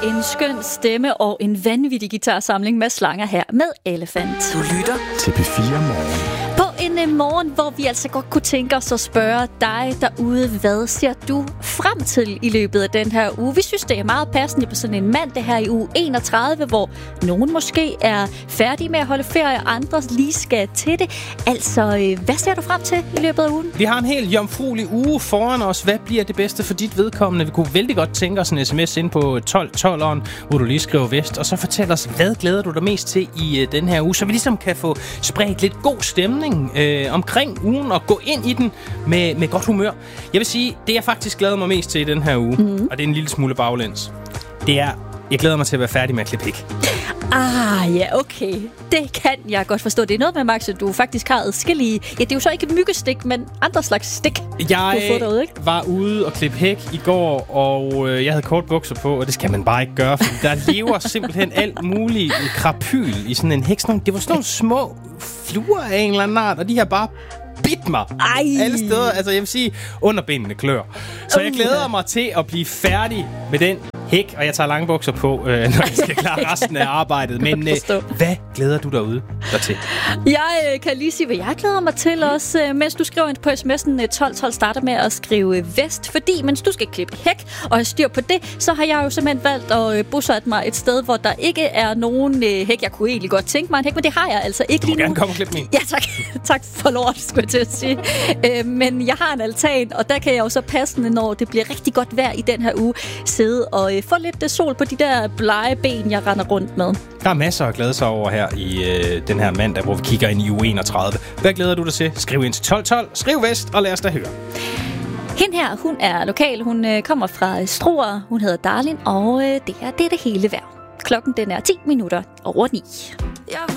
en skøn stemme og en vanvittig guitarsamling med slanger her med Elefant. Du lytter til P4 Morgen. På en morgen, hvor vi altså godt kunne tænke os at spørge dig derude, hvad ser du frem til i løbet af den her uge? Vi synes, det er meget passende på sådan en mandag her i uge 31, hvor nogen måske er færdige med at holde ferie, og andre lige skal til det. Altså, hvad ser du frem til i løbet af ugen? Vi har en helt jomfruelig uge foran os. Hvad bliver det bedste for dit vedkommende? Vi kunne vældig godt tænke os en sms ind på 1212'eren, hvor du lige skriver vest, og så fortæl os, hvad glæder du dig mest til i den her uge, så vi ligesom kan få spredt lidt god stemning omkring ugen og gå ind i den med godt humør. Jeg vil sige, det jeg faktisk glæder mig mest til i den her uge, og det er en lille smule baglæns, det er, jeg glæder mig til at være færdig med at klippe hæk. Ja, okay. Det kan jeg godt forstå. Det er noget med, Max, at du faktisk har adskillige... Ja, det er jo så ikke et myggestik, men andre slags stik, jeg var ude og klippe hæk i går, og jeg havde kort bukser på, og det skal man bare ikke gøre, for der lever simpelthen alt muligt krapyl i sådan en hæk. Det var sådan nogle små fluer af en eller anden art, og de har bare bidt mig alle steder. Altså, jeg vil sige, underbenene klør. Så jeg glæder mig til at blive færdig med den hæk, og jeg tager lange bukser på, når jeg skal klare resten af arbejdet. Men hvad glæder du derude til? Jeg kan lige sige, hvad jeg glæder mig til også, mens du skriver ind på sms'en 1212, starter med at skrive vest, fordi mens du skal klippe hæk og have styr på det, så har jeg jo simpelthen valgt at bosætte mig et sted, hvor der ikke er nogen hæk. Jeg kunne egentlig godt tænke mig en hæk, men det har jeg altså ikke lige nu. Du må gerne komme og klippe min. Ja, tak. Tak for lort, skulle jeg til at sige. Men jeg har en altan, og der kan jeg jo så passende, når det bliver rigtig godt vejr i den her uge, sidde og få lidt sol på de der blege ben, jeg render rundt med. Der er masser at glæde sig over her i den her mandag, hvor vi kigger ind i uge 31. Hvad glæder du dig til? Skriv ind til 1212, skriv vest, og lad os da høre. Hende her, hun er lokal. Hun kommer fra Struer. Hun hedder Darlin, og det er det hele værd. Klokken den er 10 minutter over 9.